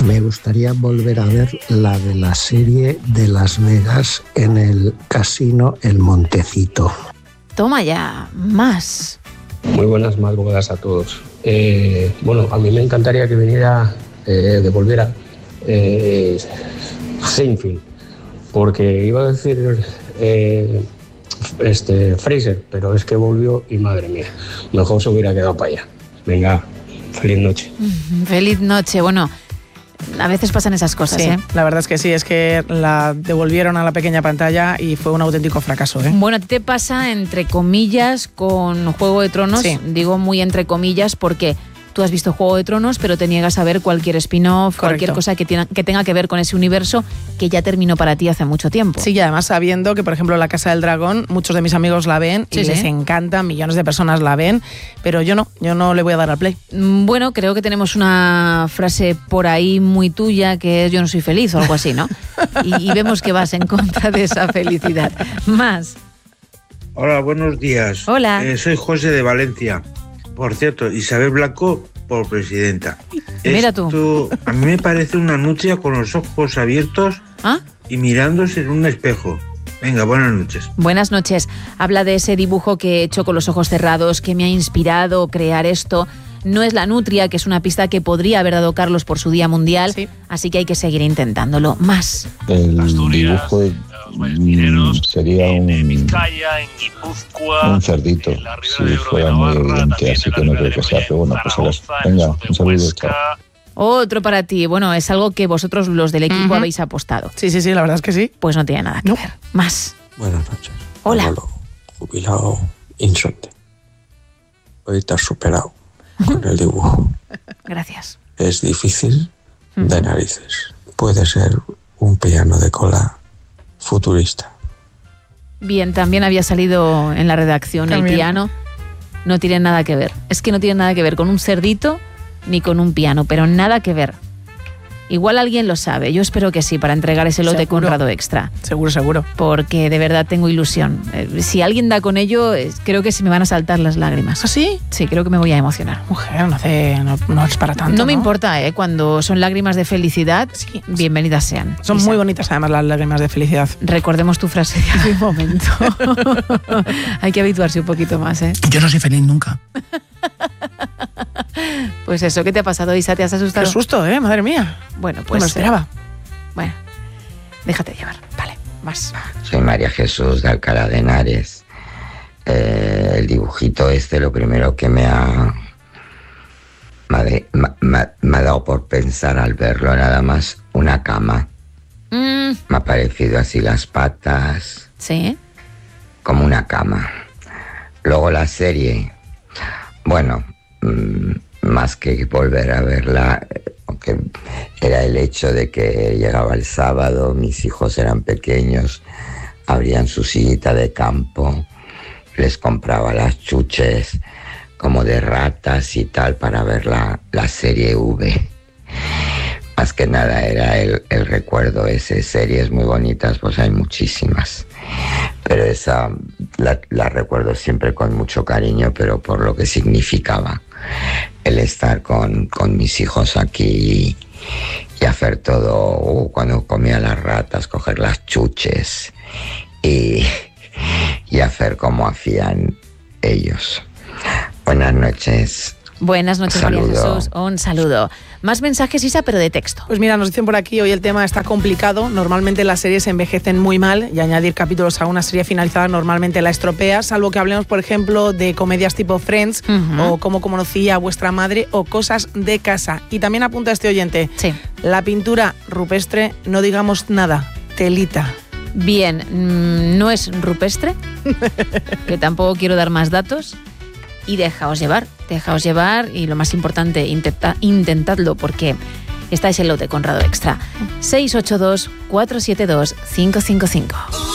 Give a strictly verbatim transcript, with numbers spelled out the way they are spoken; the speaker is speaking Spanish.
Me gustaría volver a ver la de la serie de Las Vegas en el casino El Montecito. Toma ya, más. Muy buenas madrugadas a todos. Eh, bueno, a mí me encantaría que viniera, eh, que volviera eh, Seinfeld, porque iba a decir eh, este, Fraser, pero es que volvió y madre mía, mejor se hubiera quedado para allá. Venga, feliz noche. Feliz noche, bueno... A veces pasan esas cosas, sí, ¿eh? La verdad es que sí, es que la devolvieron a la pequeña pantalla y fue un auténtico fracaso, ¿eh? Bueno, a ti te pasa entre comillas con Juego de Tronos, sí. Digo muy entre comillas porque tú has visto Juego de Tronos, pero te niegas a ver cualquier spin-off, correcto, cualquier cosa que, tiene, que tenga que ver con ese universo que ya terminó para ti hace mucho tiempo. Sí, y además sabiendo que, por ejemplo, La Casa del Dragón, muchos de mis amigos la ven y sí, les sí. encanta, millones de personas la ven, pero yo no, yo no le voy a dar al play. Bueno, creo que tenemos una frase por ahí muy tuya que es yo no soy feliz o algo así, ¿no? y, y vemos que vas en contra de esa felicidad. Más. Hola, buenos días. Hola. Eh, soy José de Valencia. Por cierto, Isabel Blanco por presidenta. Mira Esto, tú. A mí me parece una nutria con los ojos abiertos ¿Ah? y mirándose en un espejo. Venga, buenas noches. Buenas noches. Habla de ese dibujo que he hecho con los ojos cerrados, que me ha inspirado crear esto. No es la nutria, que es una pista que podría haber dado Carlos por su Día Mundial, sí. Así que hay que seguir intentándolo. Más. El dibujo mm, sería un, un cerdito, si fuera muy evidente, así que no creo que sea, pero bueno, pues a las... Venga, un saludo, chao. Otro para ti. Bueno, es algo que vosotros, los del equipo, uh-huh. habéis apostado. Sí, sí, sí, la verdad es que sí. Pues no tiene nada que no. ver. Más. Buenas noches. Hola. Manolo, jubilado insomne. Hoy te has superado con el dibujo. Gracias. Es difícil de narices. Puede ser un piano de cola futurista. Bien, también había salido en la redacción también. El piano. No tiene nada que ver. Es que no tiene nada que ver con un cerdito ni con un piano, pero nada que ver. Igual alguien lo sabe, yo espero que sí, para entregar ese lote seguro. Conrado Extra. Seguro, seguro. Porque de verdad tengo ilusión. Eh, si alguien da con ello, eh, creo que se me van a saltar las lágrimas. ¿Ah, sí? Sí, creo que me voy a emocionar. Mujer, no, hace, no, no es para tanto, No ¿no? me importa, ¿eh? Cuando son lágrimas de felicidad, sí. Bienvenidas sean. Son Isa. Muy bonitas además las lágrimas de felicidad. Recordemos tu frase de hace un momento. Hay que habituarse un poquito más, ¿eh? Yo no soy feliz nunca. Pues eso, ¿qué te ha pasado, Isa? ¿Te has asustado? Qué susto, ¿eh? Madre mía. Bueno, pues... No me lo esperaba. Bueno, déjate llevar. Vale, más. Soy María Jesús de Alcalá de Henares. Eh, el dibujito este, lo primero que me ha... Me, me, me ha dado por pensar al verlo nada más una cama. Mm. Me ha parecido así las patas. Sí. Como una cama. Luego la serie... Bueno... Mmm, más que volver a verla, aunque era el hecho de que llegaba el sábado, mis hijos eran pequeños, abrían su sillita de campo, les compraba las chuches como de ratas y tal para ver la, la serie V. Más que nada era el, el recuerdo ese. Series muy bonitas, pues hay muchísimas, pero esa la, la recuerdo siempre con mucho cariño, pero por lo que significaba el estar con, con mis hijos aquí y, y hacer todo, uh, cuando comía las ratas, coger las chuches y, y hacer como hacían ellos. Buenas noches. Buenas noches, Saludo. María Jesús. Un saludo. Más mensajes, Isa, pero de texto. Pues mira, nos dicen por aquí, hoy el tema está complicado. Normalmente las series envejecen muy mal y añadir capítulos a una serie finalizada normalmente la estropea, salvo que hablemos, por ejemplo, de comedias tipo Friends, uh-huh. o Cómo conocí a vuestra madre o Cosas de casa. Y también apunta este oyente, sí. La pintura rupestre, no digamos nada, telita. Bien, mmm, no es rupestre, que tampoco quiero dar más datos. Y dejaos llevar, dejaos llevar y lo más importante, intenta, intentadlo porque esta es el lote Conrado Extra. seis ocho dos, cuatro siete dos, cinco cinco cinco.